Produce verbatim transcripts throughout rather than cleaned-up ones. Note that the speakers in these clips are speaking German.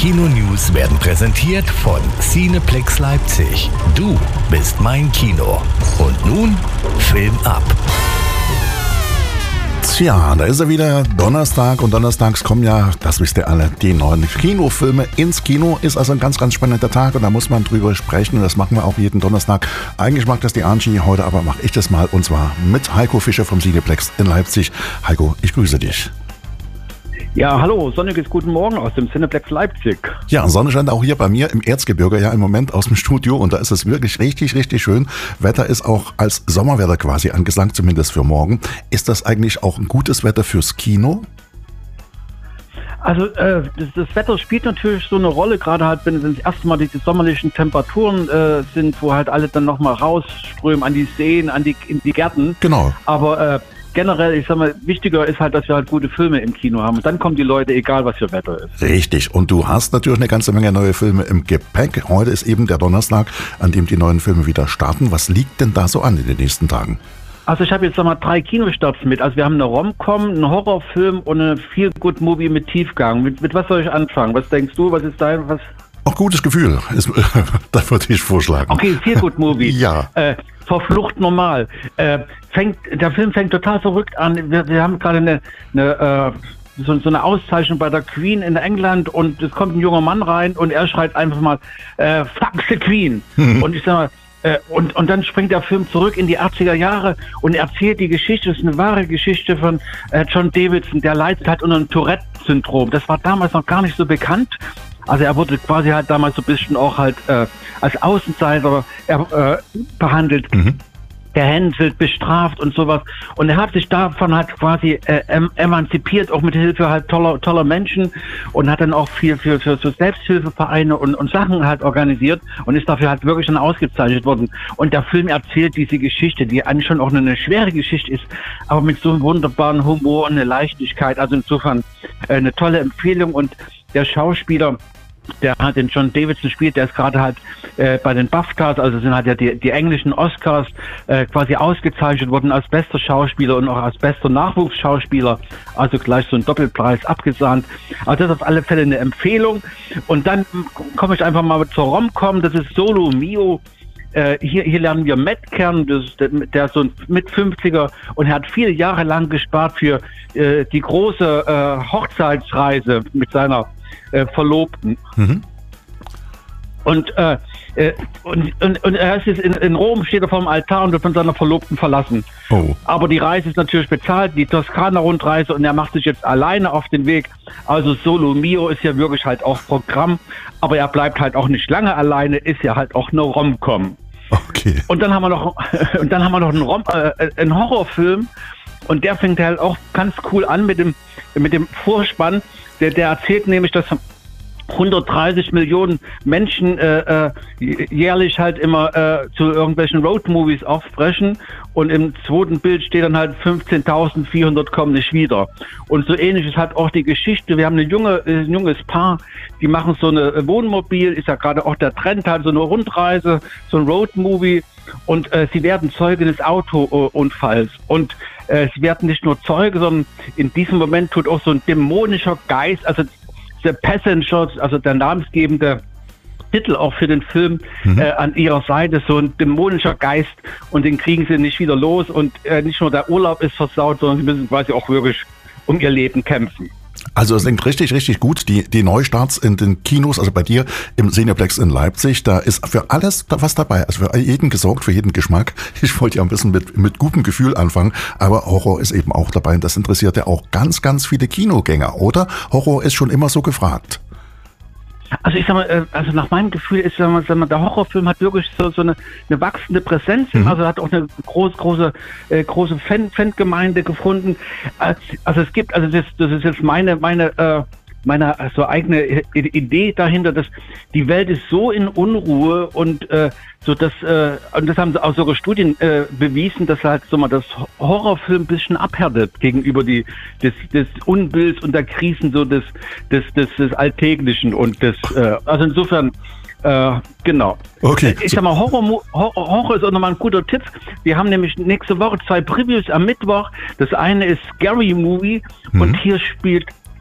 Kino-News werden präsentiert von Cineplex Leipzig. Du bist mein Kino. Und nun Film ab. Tja, da ist er wieder, Donnerstag, und donnerstags kommen ja, das wisst ihr alle, die neuen Kinofilme ins Kino. Ist also ein ganz, ganz spannender Tag und da muss man drüber sprechen und das machen wir auch jeden Donnerstag. Eigentlich mag das die Angie, heute aber mache ich das mal und zwar mit Heiko Fischer vom Cineplex in Leipzig. Heiko, ich grüße dich. Ja, hallo, sonniges guten Morgen aus dem Cineplex Leipzig. Ja, Sonne scheint auch hier bei mir im Erzgebirge ja im Moment aus dem Studio und da ist es wirklich richtig, richtig schön. Wetter ist auch als Sommerwetter quasi angesagt, zumindest für morgen. Ist das eigentlich auch ein gutes Wetter fürs Kino? Also äh, das, das Wetter spielt natürlich so eine Rolle, gerade halt, wenn es das erste Mal diese sommerlichen Temperaturen äh, sind, wo halt alle dann nochmal rausströmen an die Seen, an die, in die Gärten. Genau. Aber äh, generell, ich sag mal, wichtiger ist halt, dass wir halt gute Filme im Kino haben. Und dann kommen die Leute, egal was für Wetter ist. Richtig. Und du hast natürlich eine ganze Menge neue Filme im Gepäck. Heute ist eben der Donnerstag, an dem die neuen Filme wieder starten. Was liegt denn da so an in den nächsten Tagen? Also ich habe jetzt nochmal drei Kinostarts mit. Also wir haben eine Rom-Com, einen Horrorfilm und eine Feel-Good-Movie mit Tiefgang. Mit, mit was soll ich anfangen? Was denkst du? Was ist dein... Was? Auch gutes Gefühl, ist, da würde ich vorschlagen. Okay, Feel-Good-Movie. Ja. Äh, Verflucht normal. Äh, fängt, der Film fängt total verrückt an. Wir, wir haben gerade eine, eine, äh, so, so eine Auszeichnung bei der Queen in England und es kommt ein junger Mann rein und er schreit einfach mal, äh, fuck the Queen. Mhm. Und ich sag mal, äh, und, und dann springt der Film zurück in die achtziger Jahre und erzählt die Geschichte, das ist eine wahre Geschichte von äh, John Davidson, der leidet halt unter einem Tourette-Syndrom. Das war damals noch gar nicht so bekannt. Also er wurde quasi halt damals so ein bisschen auch halt äh, als Außenseiter äh, behandelt, mhm. gehänselt, bestraft und sowas. Und er hat sich davon halt quasi äh, emanzipiert, auch mit Hilfe halt toller, toller Menschen und hat dann auch viel für, für, für Selbsthilfevereine und, und Sachen halt organisiert und ist dafür halt wirklich dann ausgezeichnet worden. Und der Film erzählt diese Geschichte, die eigentlich schon auch eine schwere Geschichte ist, aber mit so einem wunderbaren Humor und einer Leichtigkeit. Also insofern äh, eine tolle Empfehlung und der Schauspieler, der halt den John Davidson spielt, der ist gerade halt äh, bei den BAFTAs, also sind halt ja die, die englischen Oscars äh, quasi ausgezeichnet worden als bester Schauspieler und auch als bester Nachwuchsschauspieler, also gleich so ein Doppelpreis abgesahnt. Also das ist auf alle Fälle eine Empfehlung. Und dann komme ich einfach mal zur Rom-Com, das ist Solo Mio. Äh, hier, hier lernen wir Matt kennen, das ist der, der ist so ein mit fünfziger und er hat viele Jahre lang gespart für äh, die große äh, Hochzeitsreise mit seiner äh, Verlobten. Mhm. Und, äh, äh, und, und, und er ist jetzt in, in Rom, steht er vor dem Altar und wird von seiner Verlobten verlassen. Oh. Aber die Reise ist natürlich bezahlt, die Toskana-Rundreise, und er macht sich jetzt alleine auf den Weg. Also Solo Mio ist ja wirklich halt auch Programm, aber er bleibt halt auch nicht lange alleine, ist ja halt auch eine Rom-Com. Okay. Und dann haben wir noch, und dann haben wir noch einen, Rom, äh, einen Horrorfilm und der fängt halt auch ganz cool an mit dem, mit dem Vorspann. Der, der erzählt nämlich, dass hundertdreißig Millionen Menschen äh, äh, jährlich halt immer äh, zu irgendwelchen Roadmovies aufbrechen und im zweiten Bild steht dann halt fünfzehntausendvierhundert kommen nicht wieder. Und so ähnlich ist halt auch die Geschichte. Wir haben eine junge, ein junges Paar, die machen so eine Wohnmobil, ist ja gerade auch der Trend, halt so eine Rundreise, so ein Roadmovie und äh, sie werden Zeuge des Autounfalls und äh, sie werden nicht nur Zeuge, sondern in diesem Moment tut auch so ein dämonischer Geist, also The Passenger, also der namensgebende Titel auch für den Film, mhm. äh, an ihrer Seite, so ein dämonischer Geist und den kriegen sie nicht wieder los und äh, nicht nur der Urlaub ist versaut, sondern sie müssen quasi auch wirklich um ihr Leben kämpfen. Also es klingt richtig, richtig gut. Die, die Neustarts in den Kinos, also bei dir im Cineplex in Leipzig, da ist für alles was dabei. Also für jeden gesorgt, für jeden Geschmack. Ich wollte ja ein bisschen mit, mit gutem Gefühl anfangen, aber Horror ist eben auch dabei. Und das interessiert ja auch ganz, ganz viele Kinogänger, oder? Horror ist schon immer so gefragt. Also ich sag mal, also nach meinem Gefühl ist, sag mal, sag mal, der Horrorfilm hat wirklich so, so eine, eine wachsende Präsenz, mhm. also hat auch eine groß, große, äh, große Fan, Fangemeinde gefunden. Also es gibt, also das, das ist jetzt meine, meine, äh, meine so eigene Idee dahinter, dass die Welt ist so in Unruhe und äh, so dass äh, und das haben auch sogar Studien äh, bewiesen, dass halt so mal das Horrorfilm ein bisschen abhärtet gegenüber die des, des Unbilds und der Krisen so des des des, des Alltäglichen und des äh, also insofern äh, genau. Okay. Ich sag mal, Horror, Horror, Horror ist auch nochmal ein guter Tipp. Wir haben nämlich nächste Woche zwei Previews am Mittwoch. Das eine ist Scary Movie mhm. und hier spielt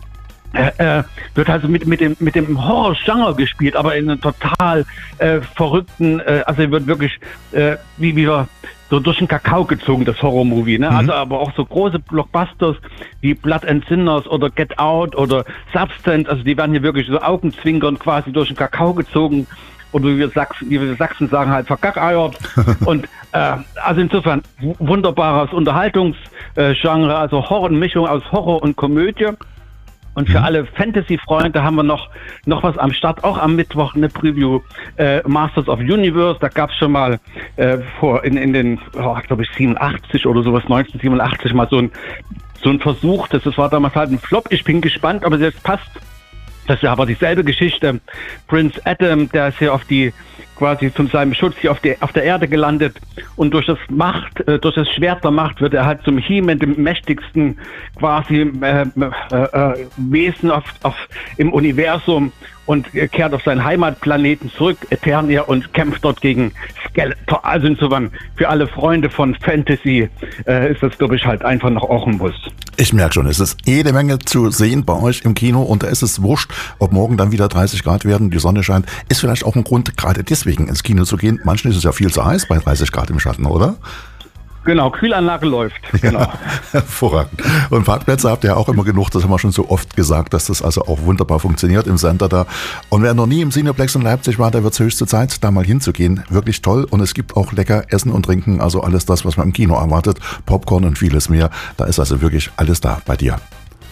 äh, wird also mit, mit dem, mit dem Horror-Genre gespielt, aber in einem total äh, verrückten, äh, also wird wirklich äh, wie wieder so durch den Kakao gezogen, das Horror-Movie, ne? Mhm. Also aber auch so große Blockbusters wie Blood and Sinners oder Get Out oder Substance, also die werden hier wirklich so augenzwinkernd quasi durch den Kakao gezogen. Oder wie wir Sachsen, wie wir Sachsen sagen, halt verkackeiert. Und äh, also insofern wunderbares Unterhaltungsgenre, also Horror, Mischung aus Horror und Komödie. Und für mhm. alle Fantasy-Freunde haben wir noch noch was am Start, auch am Mittwoch eine Preview, äh, Masters of Universe. Da gab es schon mal äh, vor in in den, oh, glaube ich siebenundachtzig oder sowas, neunzehnhundertsiebenundachtzig mal so ein so ein Versuch. Das, das war damals halt ein Flop. Ich bin gespannt, aber das passt. Das ist ja aber dieselbe Geschichte. Prince Adam, der ist hier auf die, quasi zu seinem Schutz hier auf, die, auf der Erde gelandet und durch das Macht, äh, durch das Schwert der Macht wird er halt zum He-Man, dem mächtigsten quasi äh, äh, äh, Wesen auf, auf, im Universum und kehrt auf seinen Heimatplaneten zurück, Eternia, und kämpft dort gegen Skeletor. Also insofern für alle Freunde von Fantasy äh, ist das, glaube ich, halt einfach noch auch ein Muss. Ich merke schon, es ist jede Menge zu sehen bei euch im Kino und da ist es wurscht, ob morgen dann wieder dreißig Grad werden, die Sonne scheint. Ist vielleicht auch ein Grund, gerade deswegen ins Kino zu gehen. Manchen ist es ja viel zu heiß bei dreißig Grad im Schatten, oder? Genau, Kühlanlage läuft. Genau. Ja, hervorragend. Und Parkplätze habt ihr ja auch immer genug, das haben wir schon so oft gesagt, dass das also auch wunderbar funktioniert im Center da. Und wer noch nie im Cineplex in Leipzig war, da wird es höchste Zeit, da mal hinzugehen. Wirklich toll. Und es gibt auch lecker Essen und Trinken, also alles das, was man im Kino erwartet. Popcorn und vieles mehr. Da ist also wirklich alles da bei dir.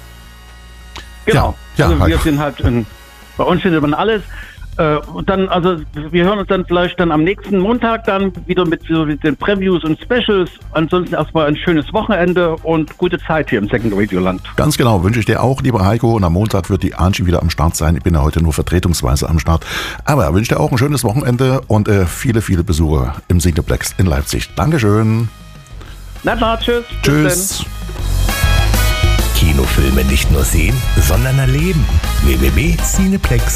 Genau. Ja, also ja, wir sind halt, in, bei uns findet man alles. Und dann, also wir hören uns dann vielleicht dann am nächsten Montag dann wieder mit, so mit den Previews und Specials. Ansonsten erstmal ein schönes Wochenende und gute Zeit hier im Second Radio Land. Ganz genau, wünsche ich dir auch, lieber Heiko. Und am Montag wird die Angie wieder am Start sein. Ich bin ja heute nur vertretungsweise am Start. Aber wünsche dir auch ein schönes Wochenende und äh, viele, viele Besucher im Cineplex in Leipzig. Dankeschön. Na klar, tschüss. Tschüss. Kinofilme nicht nur sehen, sondern erleben. w w w punkt cineplex